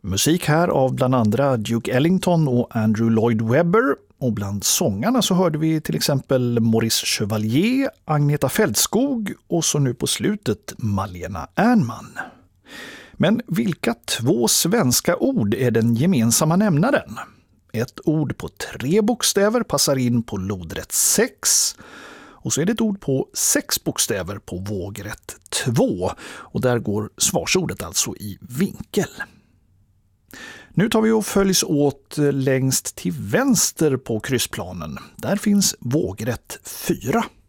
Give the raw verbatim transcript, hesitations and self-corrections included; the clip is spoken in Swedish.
Musik här av bland andra Duke Ellington och Andrew Lloyd Webber. Och bland sångarna så hörde vi till exempel Maurice Chevalier, Agneta Fältskog och så nu på slutet Malena Ernman. Men vilka två svenska ord är den gemensamma nämnaren? Ett ord på tre bokstäver passar in på lodrätt sex. Och så är det ett ord på sex bokstäver på vågrätt två. Och där går svarsordet alltså i vinkel. Nu tar vi och följs åt längst till vänster på kryssplanen. Där finns vågrätt fyra.